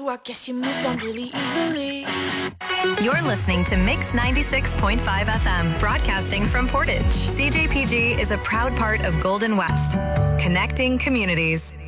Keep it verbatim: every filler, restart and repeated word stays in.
I guess you moved on really easily. You're listening to Mix ninety-six point five F M, broadcasting from Portage. C J P G is a proud part of Golden West, connecting communities.